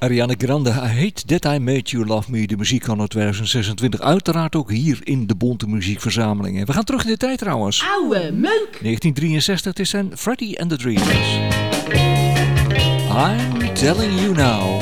Ariana Grande, I Hate That I Made You Love Me. De muziek anno 2026. Uiteraard ook hier in de Bonte Muziekverzameling. En we gaan terug in de tijd trouwens. Oude meuk! 1963, het is zijn Freddie and the Dreamers. I'm Telling You Now.